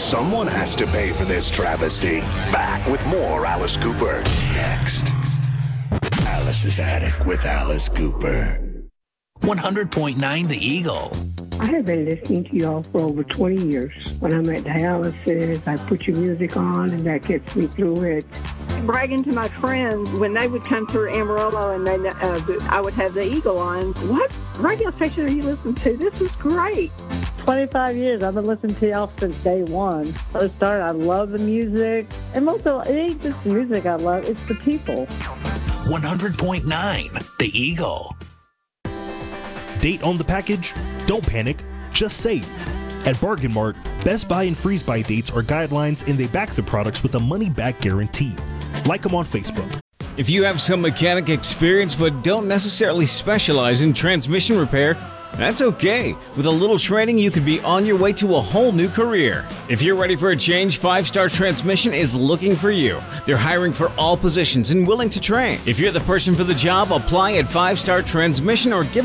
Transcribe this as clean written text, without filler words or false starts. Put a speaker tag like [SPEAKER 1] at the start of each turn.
[SPEAKER 1] Someone has to pay for this travesty. Back with more Alice Cooper next. Alice's Attic with Alice Cooper.
[SPEAKER 2] 100.9 The Eagle.
[SPEAKER 3] I have been listening to y'all for over 20 years. When I'm at dialysis, I put your music on, and that gets me through it.
[SPEAKER 4] Bragging to my friends when they would come through Amarillo and I would have the Eagle on. What radio station are you listening to? This is great.
[SPEAKER 5] 25 years. I've been listening to y'all since day one. I started. I love the music. And most of all, it ain't just the music I love, it's the people.
[SPEAKER 2] 100.9 The Eagle.
[SPEAKER 6] Date on the package? Don't panic, just save. At Bargain Mart, Best Buy and Freeze Buy dates are guidelines, and they back the products with a money-back guarantee. Like them on Facebook.
[SPEAKER 7] If you have some mechanic experience but don't necessarily specialize in transmission repair, that's okay. With a little training, you could be on your way to a whole new career. If you're ready for a change, 5-Star Transmission is looking for you. They're hiring for all positions and willing to train. If you're the person for the job, apply at 5-Star Transmission or give